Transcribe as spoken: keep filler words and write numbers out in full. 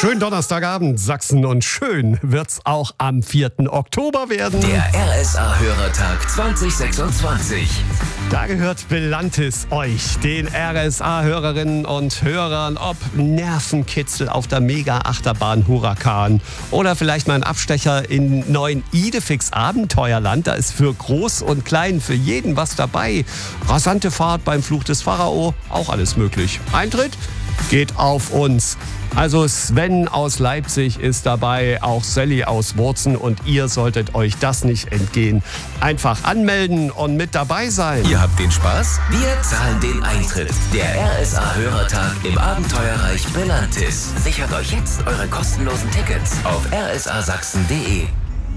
Schönen Donnerstagabend, Sachsen, und schön wird's auch am vierten Oktober werden. Der R S A-Hörertag zwanzig sechsundzwanzig. Da gehört Belantis euch, den R S A-Hörerinnen und Hörern, ob Nervenkitzel auf der Mega-Achterbahn Huracan oder vielleicht mal ein Abstecher in neuen Idefix Abenteuerland. Da ist für Groß und Klein für jeden was dabei. Rasante Fahrt beim Fluch des Pharao, auch alles möglich. Eintritt geht auf uns. Also Sven aus Leipzig ist dabei, auch Sally aus Wurzen, und ihr solltet euch das nicht entgehen. Einfach anmelden und mit dabei sein. Ihr habt den Spaß? Wir zahlen den Eintritt. Der R S A-Hörertag im Abenteuerreich Belantis. Sichert euch jetzt eure kostenlosen Tickets auf r s a sachsen punkt d e.